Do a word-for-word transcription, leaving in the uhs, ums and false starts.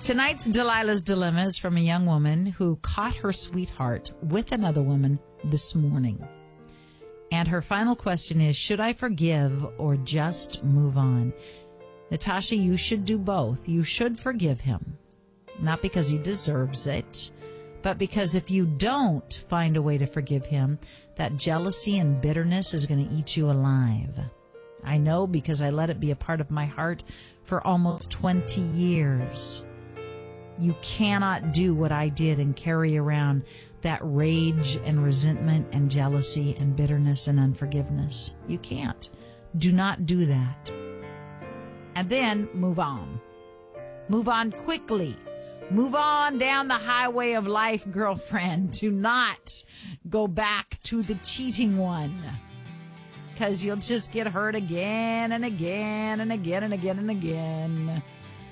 Tonight's Delilah's Dilemma is from a young woman who caught her sweetheart with another woman this morning. And her final question is, should I forgive or just move on? Natasha, you should do both. You should forgive him. Not because he deserves it, but because if you don't find a way to forgive him, that jealousy and bitterness is going to eat you alive. I know because I let it be a part of my heart for almost twenty years. You cannot do what I did and carry around that rage and resentment and jealousy and bitterness and unforgiveness. You can't. Do not do that. And then move on. Move on quickly. Move on down the highway of life, girlfriend. Do not go back to the cheating one, because you'll just get hurt again and again and again and again and again.